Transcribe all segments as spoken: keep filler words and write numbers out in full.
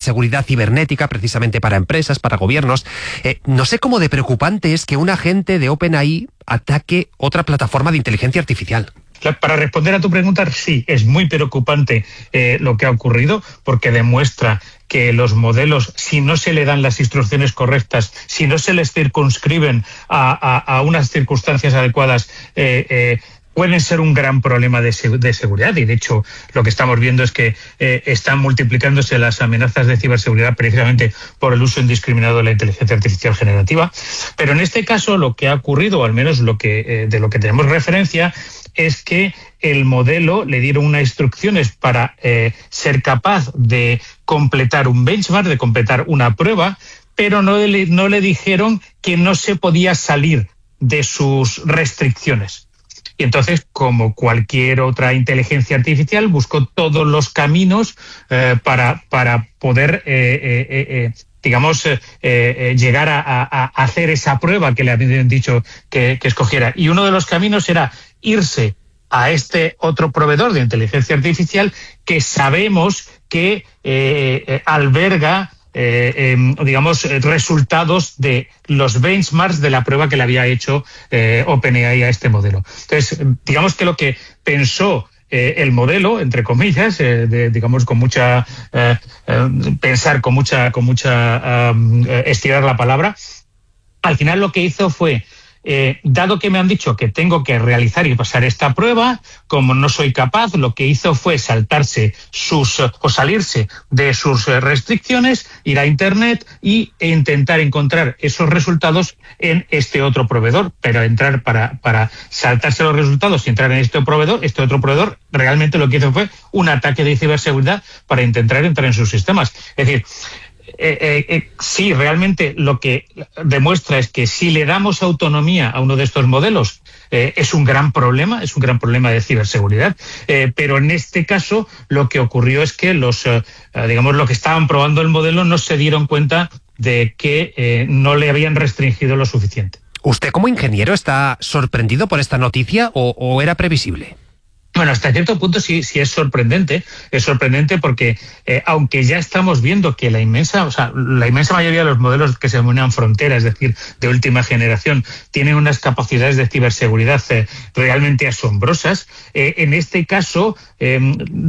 seguridad cibernética, precisamente para empresas, para gobiernos. Eh, no sé cómo de preocupante es que un agente de OpenAI ataque otra plataforma de inteligencia artificial. Para responder a tu pregunta, sí, es muy preocupante eh, lo que ha ocurrido, porque demuestra que los modelos, si no se le dan las instrucciones correctas, si no se les circunscriben a, a, a unas circunstancias adecuadas, eh, eh, pueden ser un gran problema de, de seguridad. Y de hecho lo que estamos viendo es que eh, están multiplicándose las amenazas de ciberseguridad precisamente por el uso indiscriminado de la inteligencia artificial generativa. Pero en este caso lo que ha ocurrido, o al menos lo que, eh, de lo que tenemos referencia, es que el modelo le dieron unas instrucciones para eh, ser capaz de completar un benchmark, de completar una prueba, pero no le, no le dijeron que no se podía salir de sus restricciones. Y entonces, como cualquier otra inteligencia artificial, buscó todos los caminos eh, para, para poder, eh, eh, eh, digamos, eh, eh, llegar a, a, a hacer esa prueba que le habían dicho que, que escogiera. Y uno de los caminos era irse a este otro proveedor de inteligencia artificial que sabemos que eh, eh, alberga Eh, eh, digamos, resultados de los benchmarks de la prueba que le había hecho eh, OpenAI a este modelo. Entonces, digamos que lo que pensó eh, el modelo, entre comillas, eh, de, digamos, con mucha eh, eh, pensar con mucha, con mucha um, estirar la palabra, al final lo que hizo fue Eh, dado que me han dicho que tengo que realizar y pasar esta prueba, como no soy capaz, lo que hizo fue saltarse sus o salirse de sus restricciones, ir a Internet y, e intentar encontrar esos resultados en este otro proveedor. Pero entrar para, para saltarse los resultados y entrar en este proveedor, este otro proveedor realmente lo que hizo fue un ataque de ciberseguridad para intentar entrar en sus sistemas. Es decir, Eh, eh, eh, sí, realmente lo que demuestra es que si le damos autonomía a uno de estos modelos eh, es un gran problema, es un gran problema de ciberseguridad, eh, pero en este caso lo que ocurrió es que los, eh, digamos, los que estaban probando el modelo no se dieron cuenta de que eh, no le habían restringido lo suficiente. ¿Usted como ingeniero está sorprendido por esta noticia o, o era previsible? Bueno, hasta cierto punto sí, sí es sorprendente, es sorprendente porque eh, aunque ya estamos viendo que la inmensa, o sea, la inmensa mayoría de los modelos que se denominan frontera, es decir, de última generación, tienen unas capacidades de ciberseguridad eh, realmente asombrosas, eh, en este caso eh,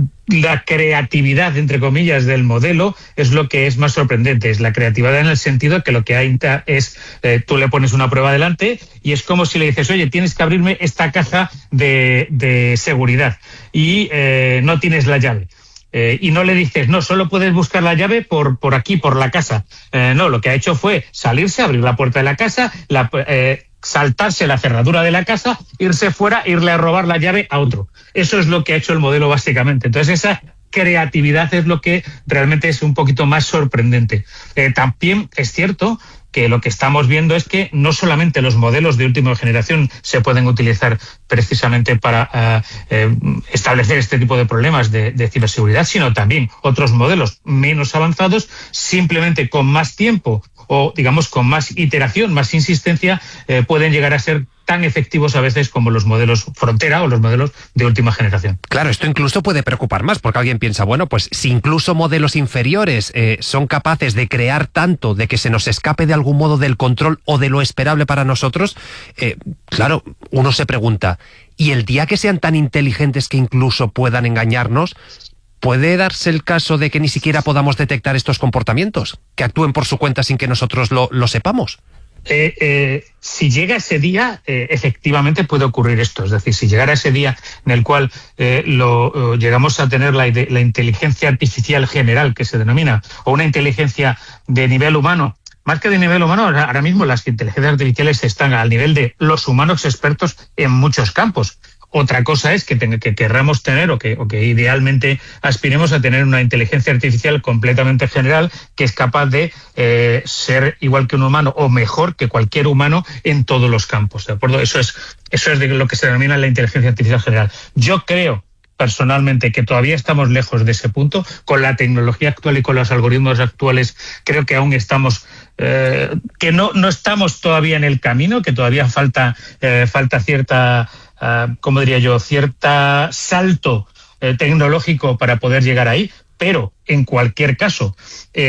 la creatividad, entre comillas, del modelo es lo que es más sorprendente. Es la creatividad en el sentido que lo que hay es, eh, tú le pones una prueba delante y es como si le dices, oye, tienes que abrirme esta caja de, de seguridad y eh, no tienes la llave. Eh, y no le dices, no, solo puedes buscar la llave por, por aquí, por la casa. Eh, no, lo que ha hecho fue salirse, abrir la puerta de la casa, la, eh, saltarse la cerradura de la casa, irse fuera, irle a robar la llave a otro. Eso es lo que ha hecho el modelo básicamente. Entonces esa creatividad es lo que realmente es un poquito más sorprendente. Eh, también es cierto que lo que estamos viendo es que no solamente los modelos de última generación se pueden utilizar precisamente para uh, eh, establecer este tipo de problemas de, de ciberseguridad, sino también otros modelos menos avanzados, simplemente con más tiempo o, digamos, con más iteración, más insistencia, eh, pueden llegar a ser tan efectivos a veces como los modelos frontera o los modelos de última generación. Claro, esto incluso puede preocupar más, porque alguien piensa, bueno, pues si incluso modelos inferiores eh, son capaces de crear tanto, de que se nos escape de algún modo del control o de lo esperable para nosotros, eh, claro, uno se pregunta, ¿y el día que sean tan inteligentes que incluso puedan engañarnos, puede darse el caso de que ni siquiera podamos detectar estos comportamientos, que actúen por su cuenta sin que nosotros lo, lo sepamos? Eh, eh, si llega ese día, eh, efectivamente puede ocurrir esto. Es decir, si llegara ese día en el cual eh, lo, eh, llegamos a tener la, la inteligencia artificial general, que se denomina, o una inteligencia de nivel humano, más que de nivel humano, ahora mismo las inteligencias artificiales están al nivel de los humanos expertos en muchos campos. Otra cosa es que, ten, que querramos tener o que, o que idealmente aspiremos a tener una inteligencia artificial completamente general que es capaz de eh, ser igual que un humano o mejor que cualquier humano en todos los campos, ¿de acuerdo? Eso es, eso es de lo que se denomina la inteligencia artificial general. Yo creo personalmente que todavía estamos lejos de ese punto. Con la tecnología actual y con los algoritmos actuales creo que aún estamos eh, que no, no estamos todavía en el camino, que todavía falta, eh, falta cierta Uh, como diría yo, cierta salto eh, tecnológico para poder llegar ahí, pero en cualquier caso, eh,